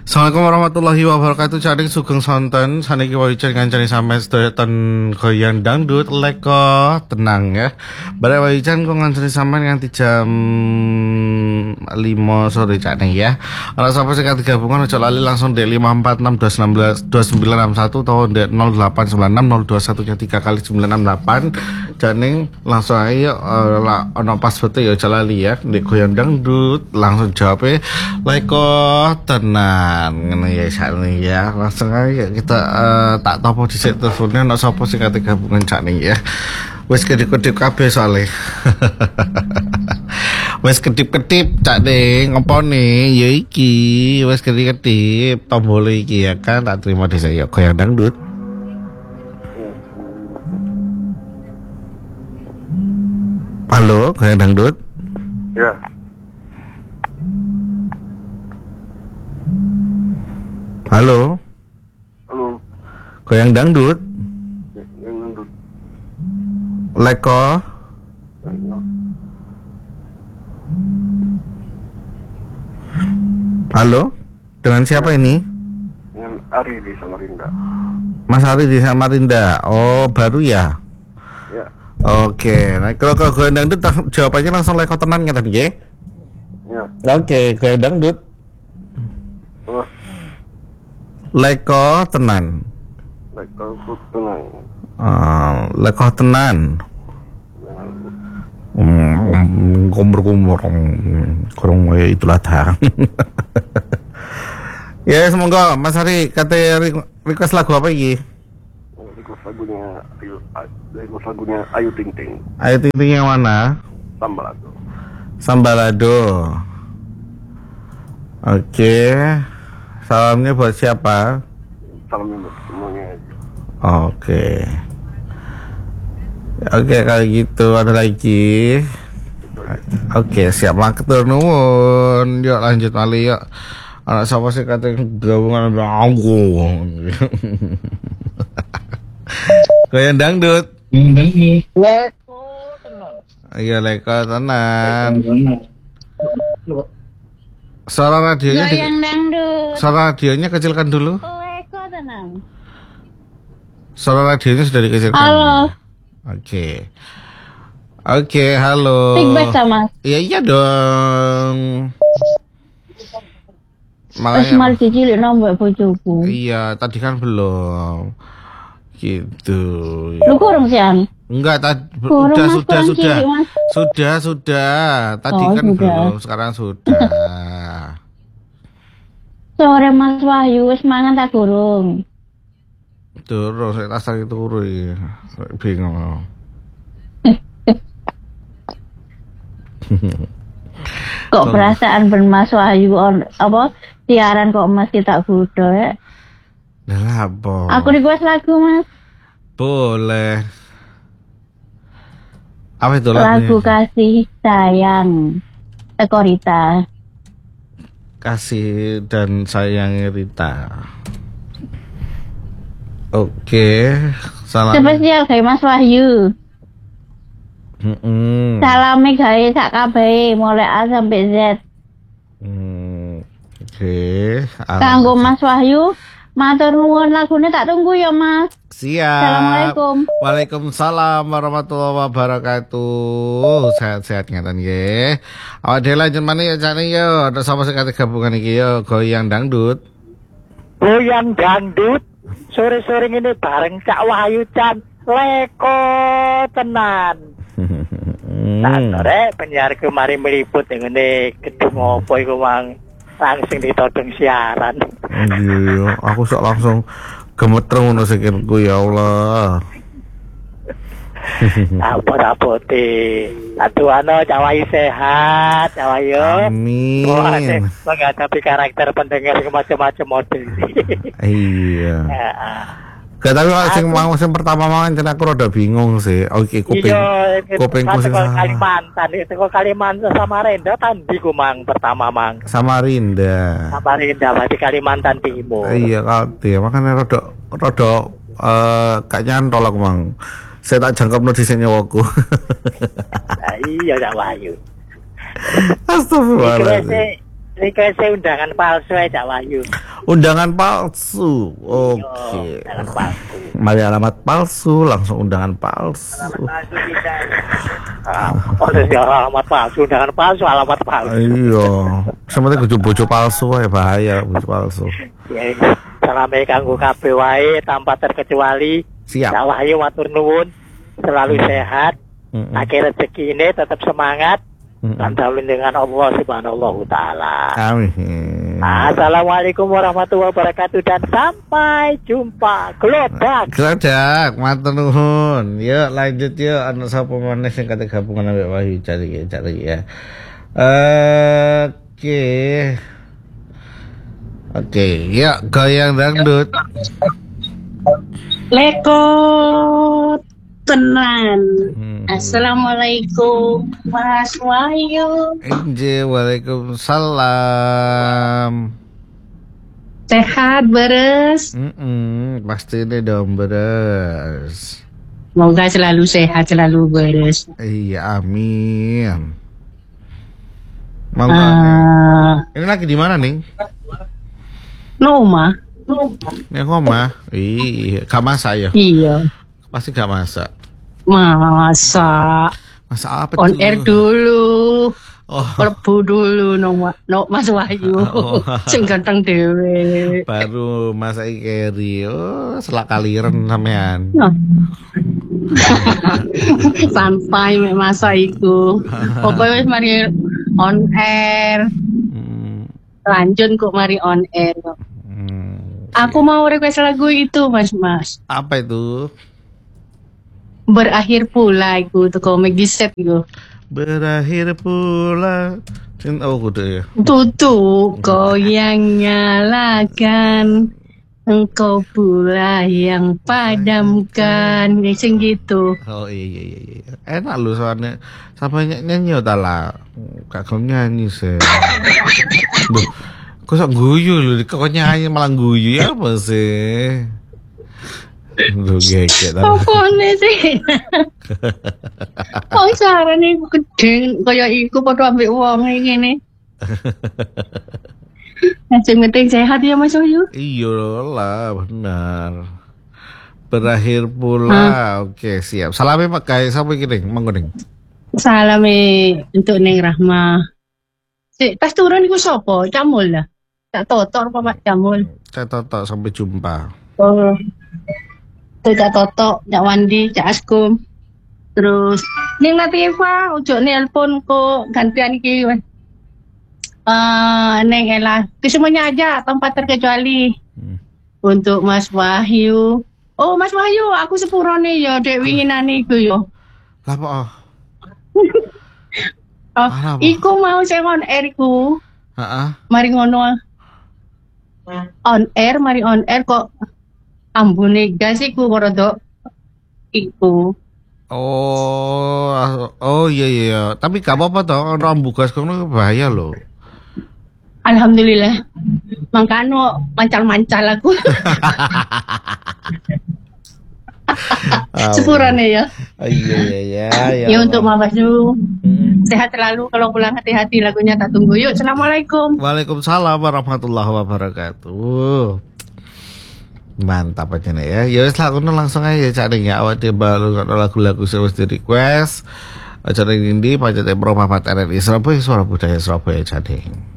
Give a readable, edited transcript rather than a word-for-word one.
Assalamualaikum warahmatullahi wabarakatuh. Cari sugeng sonten saniki wawijan kancani sampeyan sedaya ten goyang dangdut leko tenang ya. Bareng wawijan kok ngancani sampeyan nganti jam 5 sore cakne ya. Ora sapa sing gabungan aja lali langsung dek 546 2961 atau dek 0896 021 3 kali 968. Jane langsung ayo ono password ya aja lali ya. Nek goyang dangdut langsung jawab leko tenang. Ngono ya sakne ya. Langsung aja kita tak topo dhisik telefone ana sapa sing kate gabungan sakne ya. Wis kedip-kedip kabeh soalé. Wis kedip-kedip sakne ngopone ya iki wis kedip-kedip tombol iki ya kan tak terima dhisik ya goyang dangdut. Halo, goyang dangdut. Ya. Halo. Halo. Goyang dangdut. Yang dangdut. Leko. Halo. Dengan siapa ini? Dengan Ari di Samarinda. Mas Ari di Samarinda. Oh, baru ya? Ya. Oke. Nah, kalau goyang dangdut jawabannya langsung leko tenan ngeten nggih? Ya. Oke, goyang dangdut. Oh, Leko tenan. kalau tenang. Leko tenan. Kumur-kumur kurang itulah dah. Ya semoga Mas Hari kata request lagu apa iki? Request lagunya Ayu Ting Ting. Ayu Ting Ting yang mana? Sambalado. Sambalado. Oke. Salamnya buat siapa? Salam buat semuanya. Oke. Oke kalau gitu ada lagi. Oke siap matur nuwun. Yuk lanjut malih yuk. Anak sapa sih kate gabungan aku. Goyang dangdut. Leko tenang. Iya leko tenan. Suara radionya Goyang dangdut. suara radionya kecilkan dulu. Leko tenang. Suara radionya sudah dikecilkan. Halo. Oke. Oke, halo. Feedback sama. Iya dong. Wis Makanya. mari dicilik nombok bojoku. Iya, tadi kan belum. Gitu. Lu kurang siang. Enggak, Kurang, sudah, Mas, kurang cilik, Mas. sudah. Tadi Oh, kan sudah. belum, sekarang sudah. Sore Mas Wahyu wis mangan tak gurung. Terus saya rasa turu iki. Bingung. Kok perasaan ben Mas Wahyu apa siaran kok Mas kita kudo ya. Lah apa? Aku request lagu Mas. Boleh. Apa itu Lagu lagunya? kasih sayang. Teko Rita. Kasih dan sayang Rita. Oke, salam. Spesial kayak Mas Wahyu. Salame gawe sak kabehe mulai A sampai Z. Oke. Kanggo Mas Wahyu, matur nuwun lagune tak tunggu ya Mas. Siap. Assalamualaikum. Waalaikumsalam warahmatullahi wabarakatuh. Sehat-sehat ngeten nggih. Awak dhewe lanjut maneh ya jane yo. Ada sapa sing kate gabungan iki yo goyang dangdut. Goyang dangdut sore-sore ini bareng Cak Wahyu Chan leko tenan. Tak sore penyiar kemari meliput ngene gedung opo iku mang langsung ditodong siaran. Iya, aku sok langsung gemeter ngono sikilku ya Allah. Apa-apote. Aduh Cak Wahyu sehat, Cak Wahyu. Amin. Wah, menghadapi karakter pendengar macam-macam model. Iya. Ya. Gak tapi sing pertama mangan aku rada bingung sih. Oke, kupingku sing salah. Kalimantan itu kok Kalimantan Samarinda tadi ku mang pertama mang. Samarinda. Samarinda berarti Kalimantan Timur. Iya kali, makanya rada gak nyantol aku mang. Saya tak jangkep di sini nyawaku. Iya Cak Wahyu. Astagfirullahaladzim. Request undangan palsu ya Cak Wahyu. Undangan palsu. Oke. Undangan palsu. Mari alamat palsu, langsung undangan palsu. Oh, alamat palsu, undangan palsu, alamat palsu. Iya. Sementara bojo palsu ya bahaya bojo palsu. Ya, salame kanggo kabeh wae tanpa terkecuali. Siap. Cak Wahyu matur nuwun, selalu sehat. Akhir rezekine tetap semangat. Dan dalun dengan Allah Subhanahu wa taala. Amin. Assalamualaikum warahmatullahi wabarakatuh dan sampai jumpa. Globak. Glojak, matur nuwun. Yuk lanjut yuk ana sapa maneh sing kate gabungan ambek Wahyu cari ya. Oke, yuk goyang dangdut. Lekot tenan. Assalamualaikum Mas Wahyu. Waalaikumsalam. Sehat beres. Pasti ini dong beres. Semoga selalu sehat, selalu beres. Iya, amin. Mangga. Ini lagi di mana nih? Noma. Nih Oma. Iya, gak masak ya? Iya. Pasti gak masak. Masa Masak apa on tuh? air dulu. Oh, Lebu dulu no Mas Wahyu. Oh. Sing ganteng dhewe. baru masak keri. Oh, selak kaliren sampean. Nah. Santai mek masa iku. Pokoke wis mari on air. Lanjut kok mari on air kok. Aku mau request lagu itu Mas. Apa itu? Berakhir pula iku teko Megiset iku. Berakhir pula. Oh, kudu ya. Tutup goyang nyalakan. Engkau pula yang padamkan. Sing gitu. Oh iya. Enak lu soalnya sampai nyanyi udah lah. Gak kalau nyanyi sih. Duh, kok sok guyu lu, kok nyanyi malah guyu ya apa sih? Lu geket. Apane sih? Kok sarane gede kaya iku padha ambek wong ngene. Sing penting sehat ya Mas Wahyu. Iya lah, benar. Berakhir pula. Oke, siap. Salamnya pakai siapa iki, Monggo ning. Salame untuk Neng Rahma. Si, tas turun iku sapa? Camul lah. Tak totor apa Pak Camul? Saya Toto, sampai jumpa. Oh. Tuh Cak Toto, Cak Wandi, Cak Askum. Terus Neng Latifah, ojo nelpon kok gantian iki. Neng Ella, kesemuanya aja tanpa terkecuali. Untuk Mas Wahyu. Oh Mas Wahyu, aku sepurone ya dek winginane iku yo. Lah apa? Iku mau sing on air iku. Heeh. Mari ngono. Mari on air kok ambune gas iku rada iku. Oh iya. Tapi gak apa-apa toh, rambu gas kono bahaya loh. Alhamdulillah. Mangkano mancal-mancal aku. Sepurane ya. Oh, iya. Ya untuk Mas Wahyu. Sehat selalu, kalau pulang hati-hati, lagunya tak tunggu. Yuk, assalamualaikum. Waalaikumsalam warahmatullahi wabarakatuh. Mantap aja nih ya. Ya wis langsung aja cak ning ya awak dhewe baru lagu-lagu sing wis di request. Acara ini pajak Pro Papat RRI Surabaya, Suara Budaya Surabaya cak.